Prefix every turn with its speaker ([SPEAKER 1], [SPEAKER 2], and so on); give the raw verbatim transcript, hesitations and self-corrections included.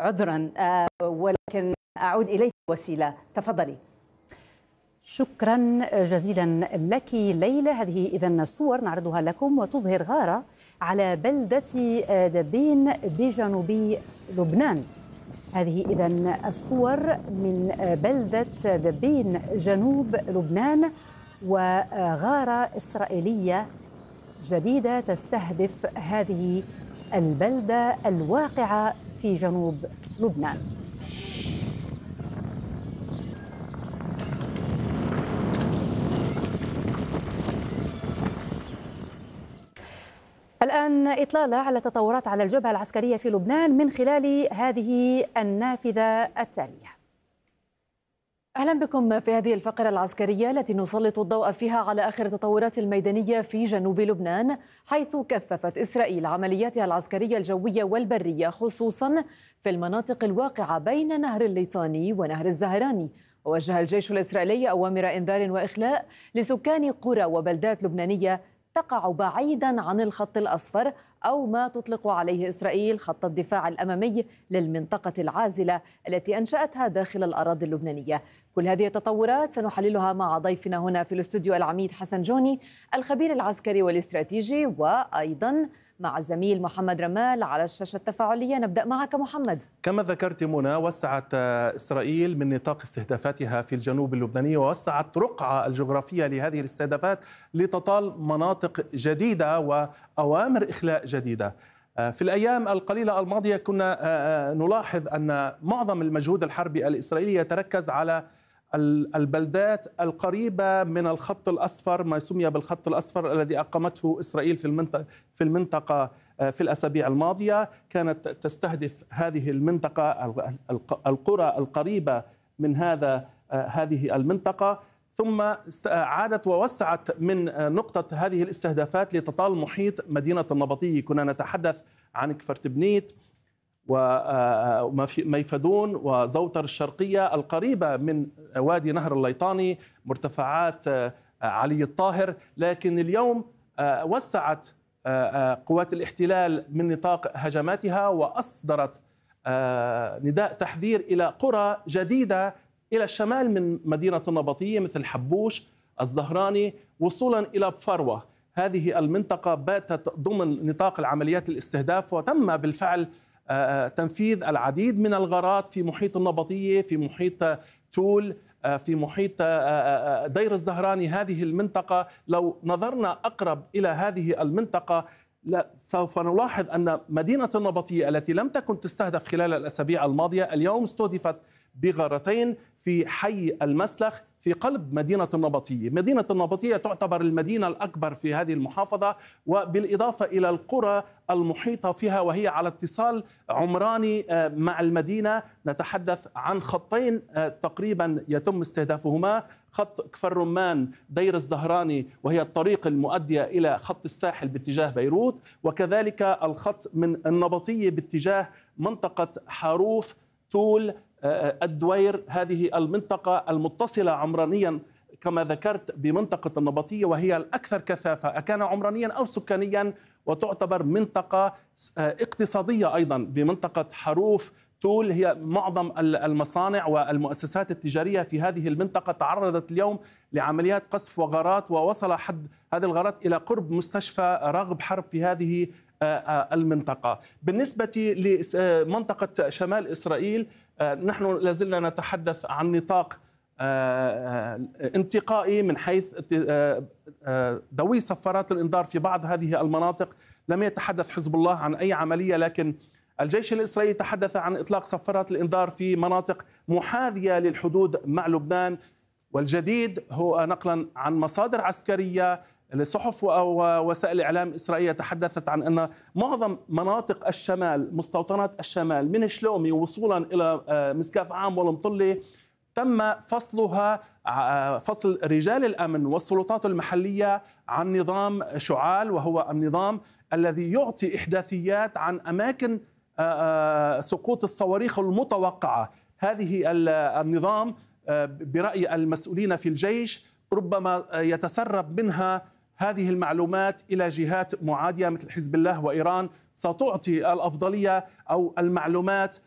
[SPEAKER 1] عذرا، ولكن أعود إليك وسيلة، تفضلي.
[SPEAKER 2] شكرا جزيلا لك ليلى. هذه إذن صور نعرضها لكم وتظهر غارة على بلدة دبين بجنوب لبنان. هذه إذن الصور من بلدة دبين جنوب لبنان، وغارة إسرائيلية جديدة تستهدف هذه البلدة الواقعة في جنوب لبنان. الآن إطلالة على التطورات على الجبهة العسكرية في لبنان من خلال هذه النافذة التالية.
[SPEAKER 3] أهلا بكم في هذه الفقرة العسكرية التي نسلط الضوء فيها على آخر التطورات الميدانية في جنوب لبنان، حيث كثفت إسرائيل عملياتها العسكرية الجوية والبرية خصوصا في المناطق الواقعة بين نهر الليطاني ونهر الزهراني. ووجه الجيش الإسرائيلي أوامر إنذار وإخلاء لسكان قرى وبلدات لبنانية تقع بعيدا عن الخط الأصفر، أو ما تطلق عليه إسرائيل خط الدفاع الأمامي للمنطقة العازلة التي أنشأتها داخل الأراضي اللبنانية. كل هذه التطورات سنحللها مع ضيفنا هنا في الاستوديو العميد حسن جوني الخبير العسكري والاستراتيجي، وأيضا مع الزميل محمد رمال على الشاشة التفاعلية. نبدأ معك محمد.
[SPEAKER 4] كما ذكرت منى، وسعت إسرائيل من نطاق استهدافاتها في الجنوب اللبناني، ووسعت رقعة الجغرافية لهذه الاستهدافات لتطال مناطق جديدة وأوامر إخلاء جديدة. في الأيام القليلة الماضية كنا نلاحظ أن معظم المجهود الحربي الإسرائيلي يتركز على البلدات القريبة من الخط الأصفر، ما سمي بالخط الأصفر الذي أقامته إسرائيل في المنطقة في المنطقة في الأسابيع الماضية. كانت تستهدف هذه المنطقة القرى القريبة من هذا هذه المنطقة، ثم عادت ووسعت من نقطة هذه الاستهدافات لتطال محيط مدينة النبطية. كنا نتحدث عن كفرتبنيت وميفدون وزوتر الشرقية القريبة من وادي نهر الليطاني، مرتفعات علي الطاهر. لكن اليوم وسعت قوات الاحتلال من نطاق هجماتها وأصدرت نداء تحذير إلى قرى جديدة إلى الشمال من مدينة النبطية مثل حبوش، الزهراني، وصولا إلى بفروة. هذه المنطقة باتت ضمن نطاق العمليات الاستهداف، وتم بالفعل تنفيذ العديد من الغارات في محيط النبطية، في محيط تول، في محيط دير الزهراني. هذه المنطقة لو نظرنا أقرب إلى هذه المنطقة سوف نلاحظ أن مدينة النبطية التي لم تكن تستهدف خلال الأسابيع الماضية اليوم استهدفت بغارتين في حي المسلخ في قلب مدينة النبطية. مدينة النبطية تعتبر المدينة الأكبر في هذه المحافظة، وبالإضافة إلى القرى المحيطة فيها، وهي على اتصال عمراني مع المدينة. نتحدث عن خطين تقريبا يتم استهدافهما: خط كفر رمان دير الزهراني وهي الطريق المؤدية إلى خط الساحل باتجاه بيروت، وكذلك الخط من النبطية باتجاه منطقة حاروف تول الدوير. هذه المنطقة المتصلة عمرانيا كما ذكرت بمنطقة النبطية، وهي الأكثر كثافة أكان عمرانيا أو سكانيا، وتعتبر منطقة اقتصادية أيضا بمنطقة حروف تول. هي معظم المصانع والمؤسسات التجارية في هذه المنطقة تعرضت اليوم لعمليات قصف وغارات، ووصل حد هذه الغارات إلى قرب مستشفى راغب حرب في هذه المنطقة. بالنسبة لمنطقة شمال إسرائيل، نحن لازلنا نتحدث عن نطاق انتقائي من حيث دوي صفارات الإنذار في بعض هذه المناطق. لم يتحدث حزب الله عن أي عملية، لكن الجيش الإسرائيلي تحدث عن إطلاق صفارات الإنذار في مناطق محاذية للحدود مع لبنان. والجديد هو نقلا عن مصادر عسكرية لصحف ووسائل إعلام إسرائيلية تحدثت عن أن معظم مناطق الشمال، مستوطنات الشمال من شلومي وصولا إلى مسكاف عام والمطلة، تم فصلها، فصل رجال الأمن والسلطات المحلية عن نظام شعال، وهو النظام الذي يعطي إحداثيات عن أماكن سقوط الصواريخ المتوقعة. هذه النظام برأي المسؤولين في الجيش ربما يتسرب منها هذه المعلومات إلى جهات معادية مثل حزب الله وإيران، ستعطي الأفضلية أو المعلومات